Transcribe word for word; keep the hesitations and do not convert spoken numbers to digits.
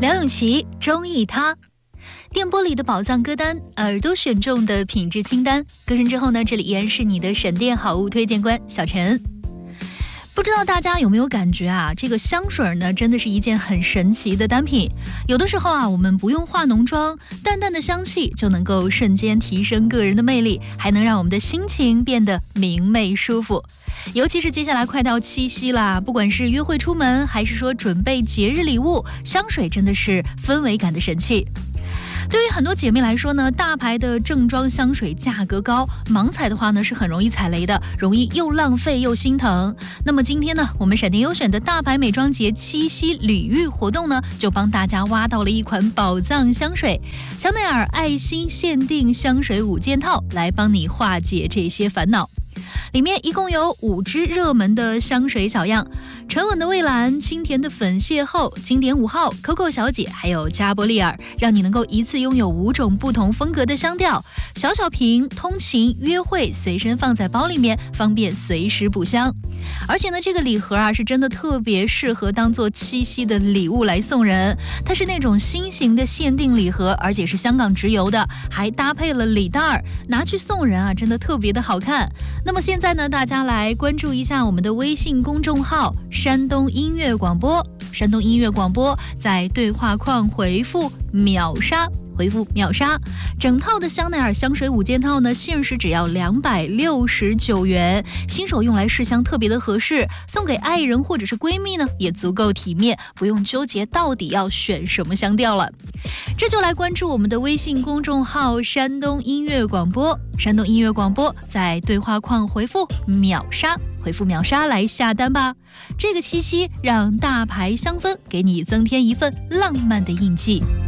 梁咏琪，中意他。电波里的宝藏歌单，耳朵选中的品质清单。歌声之后呢，这里依然是你的闪电好物推荐官小陈。不知道大家有没有感觉啊，这个香水呢，真的是一件很神奇的单品。有的时候啊，我们不用化浓妆，淡淡的香气就能够瞬间提升个人的魅力，还能让我们的心情变得明媚舒服。尤其是接下来快到七夕啦，不管是约会出门，还是说准备节日礼物，香水真的是氛围感的神器。对于很多姐妹来说呢，大牌的正装香水价格高，盲采的话呢是很容易踩雷的，容易又浪费又心疼。那么今天呢，我们闪电优选的大牌美妆节七夕礼遇活动呢，就帮大家挖到了一款宝藏香水——香奈儿爱心限定香水五件套，来帮你化解这些烦恼。里面一共有五支热门的香水小样：沉稳的蔚蓝、清甜的粉邂逅、经典五号、Coco 小姐，还有加波利尔，让你能够一次拥有五种不同风格的香调。小小瓶，通勤、约会随身放在包里面，方便随时补香。而且呢，这个礼盒啊，是真的特别适合当做七夕的礼物来送人。它是那种新型的限定礼盒，而且是香港直邮的，还搭配了礼袋儿，拿去送人啊，真的特别的好看。那么现在呢，大家来关注一下我们的微信公众号山东音乐广播，山东音乐广播，在对话框回复秒杀，回复秒杀，整套的香奈儿香水五件套呢，限时只要两百六十九元，新手用来试香特别的合适，送给爱人或者是闺蜜呢，也足够体面，不用纠结到底要选什么香调了。这就来关注我们的微信公众号山东音乐广播，山东音乐广播，在对话框回复秒杀，回复秒杀来下单吧。这个七夕，让大牌香氛给你增添一份浪漫的印记。